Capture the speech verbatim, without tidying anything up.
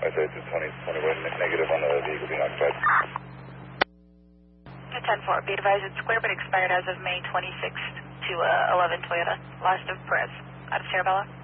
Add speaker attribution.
Speaker 1: I say it's a twenty, twenty-one negative on the vehicle being occupied.
Speaker 2: ten four, be advised it's clear but expired as of May twenty-sixth to uh, eleven Toyota. Last of Perez. Out of Cerebella.